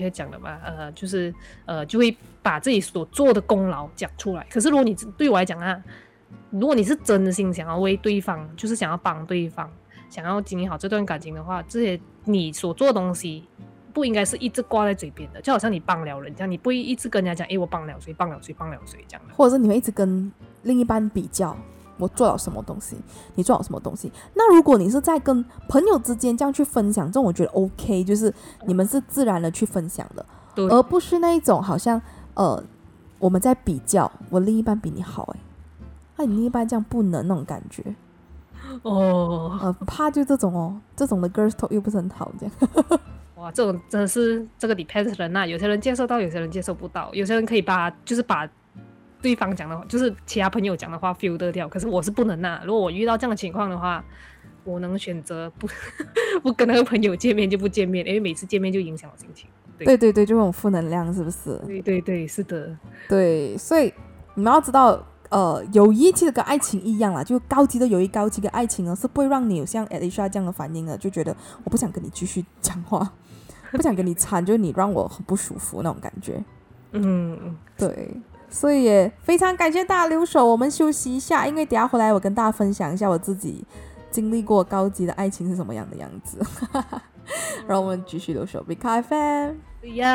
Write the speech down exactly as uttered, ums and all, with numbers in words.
确讲的嘛，呃，就是呃，就会把自己所做的功劳讲出来。可是如果你对我来讲啊，如果你是真心想要为对方，就是想要帮对方，想要经营好这段感情的话，这些你所做的东西不应该是一直挂在嘴边的，就好像你帮了人这样，你不会一直跟人家讲，诶，我帮了谁，帮了谁，帮了谁这样的。 或者是你会一直跟另一半比较，我做了什么东西，你做了什么东西。那如果你是在跟朋友之间这样去分享，这种我觉得 OK， 就是你们是自然的去分享的，而不是那一种好像呃我们在比较，我另一半比你好，哎，那你另一半这样不能那种感觉。 哦， 呃，怕就这种哦，这种的 girls talk 又不是很好，这样。 哇，这种真的是这个 depends 人啊，有些人接受到，有些人接受不到，有些人可以把就是把对方讲的话，就是其他朋友讲的话 filter 掉，可是我是不能啊。如果我遇到这样的情况的话，我能选择不不跟那个朋友见面就不见面，因为每次见面就影响我心情。对对对对，就那种负能量，是不是？ 对对对，是的。 对，所以你们要知道。呃，友谊其实跟爱情一样啦，就高级的友谊、高级的爱情呢，是不会让你有像 Alicia 这样的反应的，就觉得我不想跟你继续讲话，不想跟你掺，就是你让我很不舒服那种感觉。 嗯， 对，所以也非常感谢大家留守，我们休息一下，因为等一下回来我跟大家分享一下我自己经历过高级的爱情是什么样的样子。然后我们继续留守 Big F M。 对呀。